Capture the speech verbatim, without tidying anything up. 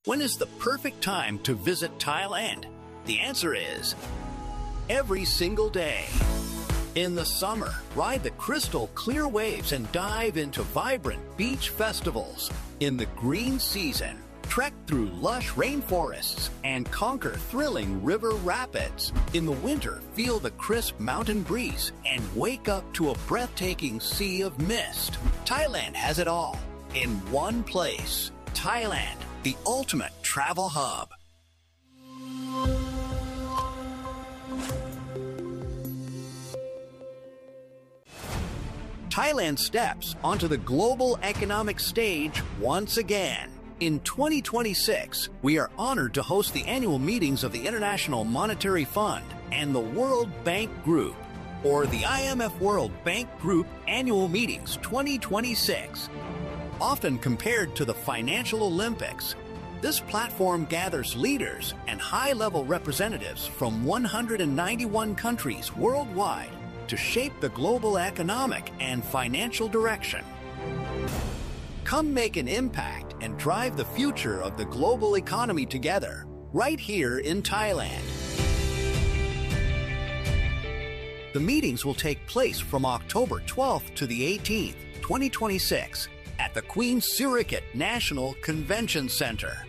When is the perfect time to visit Thailand? The answer is every single day. In the summer, ride the crystal clear waves and dive into vibrant beach festivals. In the green season, trek through lush rainforests and conquer thrilling river rapids. In the winter, feel the crisp mountain breeze and wake up to a breathtaking sea of mist. Thailand has it all in one place. Thailand, the ultimate travel hub. Thailand steps onto the global economic stage once again. In twenty twenty-six, we are honored to host the annual meetings of the International Monetary Fund and the World Bank Group, or the I M F World Bank Group Annual Meetings twenty twenty-six. Often compared to the Financial Olympics, this platform gathers leaders and high-level representatives from one hundred ninety-one countries worldwide to shape the global economic and financial direction. Come make an impact and drive the future of the global economy together, right here in Thailand. The meetings will take place from October twelfth to the eighteenth, twenty twenty-six, at the Queen Sirikit National Convention Center.